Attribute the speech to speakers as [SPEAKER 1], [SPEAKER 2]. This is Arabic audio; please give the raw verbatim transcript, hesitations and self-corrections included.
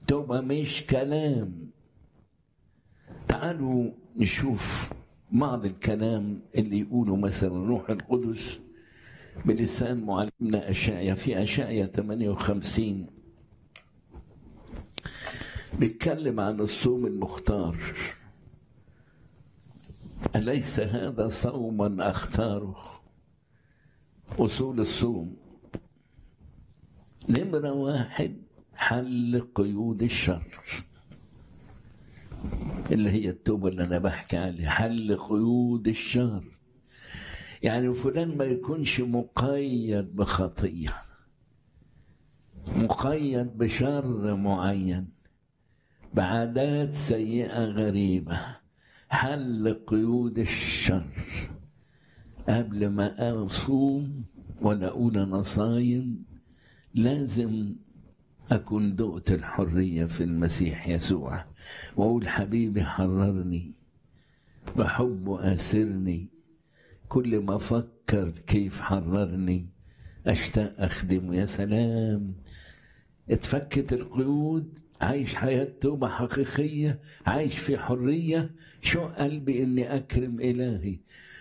[SPEAKER 1] التوبة مش كلام. تعالوا نشوف بعض الكلام اللي يقوله مثلا روح القدس بلسان معلمنا أشعيا في أشعيا ثمانية وخمسين، بيتكلم عن الصوم المختار. أليس هذا صوما أختاره؟ أصول الصوم: نمرة واحد حل قيود الشر، اللي هي التوبة اللي أنا بحكي عليها، حل قيود الشر. يعني فلان ما يكونش مقيد بخطية، مقيد بشر معين، بعادات سيئة غريبة. حل قيود الشر. قبل ما أصوم ولا أقول أنا صايم لازم أكون دقت الحرية في المسيح يسوع، وأقول حبيبي حررني، بحبه أسرني، كل ما أفكر كيف حررني أشتاق أخدمه. يا سلام، اتفكت القيود، عايش حياة توبة حقيقية، عايش في حرية. شو قلبي إني أكرم إلهي